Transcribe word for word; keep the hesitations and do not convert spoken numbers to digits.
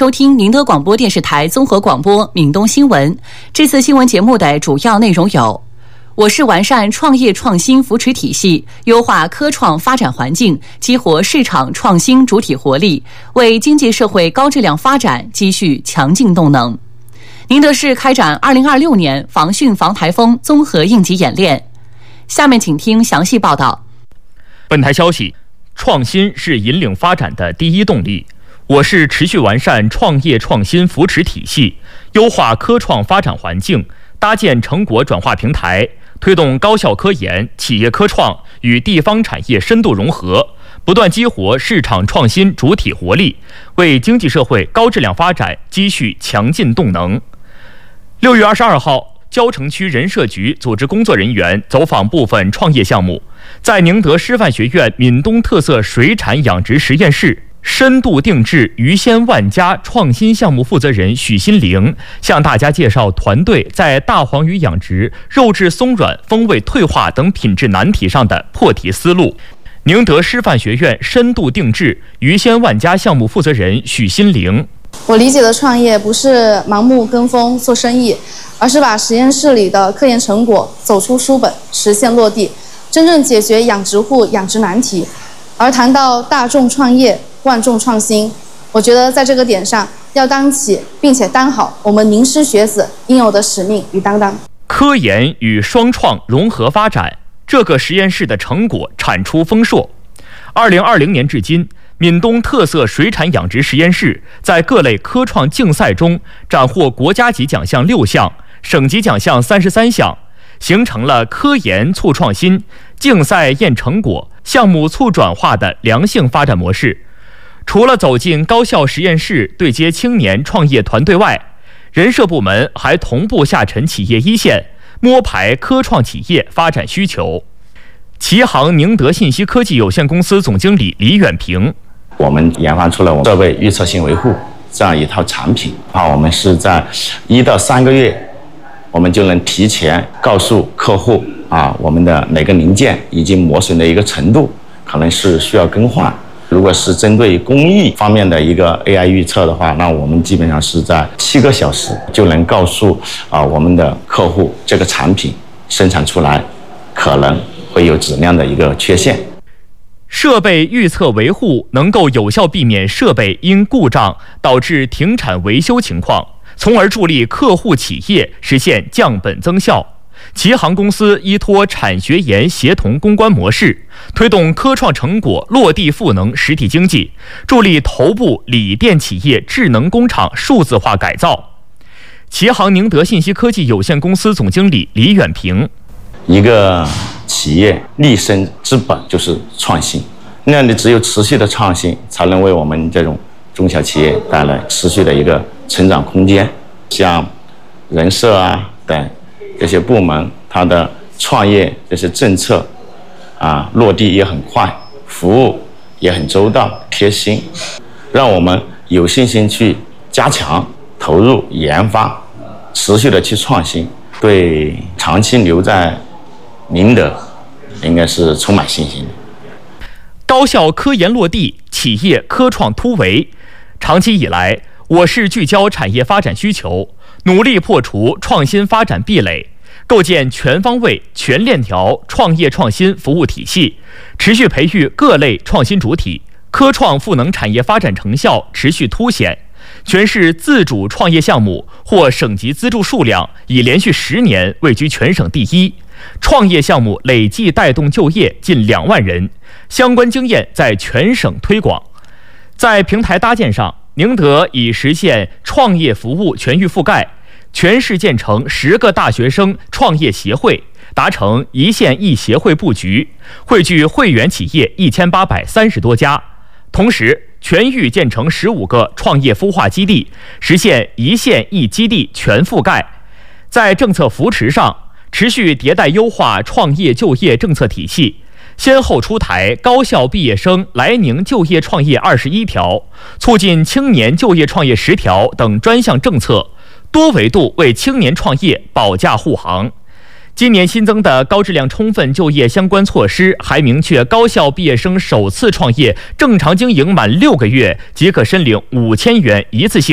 收听宁德广播电视台综合广播闽东新闻。这次新闻节目的主要内容有：我市完善创业创新扶持体系，优化科创发展环境，激活市场创新主体活力，为经济社会高质量发展积蓄强劲动能。宁德市开展二零二六年防汛防台风综合应急演练。下面请听详细报道。 本台消息，创新是引领发展的第一动力。我市持续完善创业创新扶持体系，优化科创发展环境，搭建成果转化平台，推动高校科研、企业科创与地方产业深度融合，不断激活市场创新主体活力，为经济社会高质量发展积蓄强劲动能。六月二十二号，蕉城区人社局组织工作人员走访部分创业项目，在宁德师范学院闽东特色水产养殖实验室，深度定制鱼鲜万家创新项目负责人许新玲向大家介绍团队在大黄鱼养殖、肉质松软、风味退化等品质难题上的破题思路。宁德师范学院深度定制鱼鲜万家项目负责人许新玲： 我理解的创业不是盲目跟风做生意，而是把实验室里的科研成果走出书本，实现落地，真正解决养殖户养殖难题。而谈到大众创业、万众创新，我觉得在这个点上要担起并且担好我们宁师学子应有的使命与担当。 科研与双创融合发展，这个实验室的成果产出丰硕。二零二零年至今，闽东特色水产养殖实验室在各类科创竞赛中斩获国家级奖项六项，省级奖项三十三项，形成了科研促创新、竞赛验成果、项目促转化的良性发展模式。除了走进高校实验室对接青年创业团队外，人社部门还同步下沉企业一线，摸排科创企业发展需求。齐航宁德信息科技有限公司总经理李远平： 我们研发出了设备预测性维护这样一套产品啊，我们是在一到三个月，我们就能提前告诉客户啊，我们的哪个零件已经磨损的一个程度，可能是需要更换。如果是针对工艺方面的一个 A I 预测的话，那我们基本上是在七个小时就能告诉啊我们的客户这个产品生产出来可能会有质量的一个缺陷。 设备预测维护能够有效避免设备因故障导致停产维修情况，从而助力客户企业实现降本增效。齐航公司依托产学研协同攻关模式，推动科创成果落地赋能实体经济，助力头部锂电企业智能工厂数字化改造。齐航宁德信息科技有限公司总经理李远平： 一个企业立身之本就是创新，那样的只有持续的创新，才能为我们这种中小企业带来持续的一个成长空间。像人社啊等这些部门，它的创业这些政策啊落地也很快，服务也很周到贴心，让我们有信心去加强投入研发，持续的去创新，对长期留在宁德应该是充满信心的。 高校科研落地，企业科创突围。长期以来，我市聚焦产业发展需求，努力破除创新发展壁垒，构建全方位、全链条创业创新服务体系，持续培育各类创新主体，科创赋能产业发展成效持续凸显。全市自主创业项目获省级资助数量已连续十年位居全省第一，创业项目累计带动就业近两万人，相关经验在全省推广。在平台搭建上，宁德已实现创业服务全域覆盖，全市建成十个大学生创业协会，达成一县一协会布局，汇聚会员企业一千八百三十多家。同时，全域建成十五个创业孵化基地，实现一县一基地全覆盖。在政策扶持上，持续迭代优化创业就业政策体系，先后出台高校毕业生来宁就业创业二十一条、促进青年就业创业十条等专项政策，多维度为青年创业保驾护航。今年新增的高质量充分就业相关措施还明确，高校毕业生首次创业正常经营满六个月即可申领五千元一次性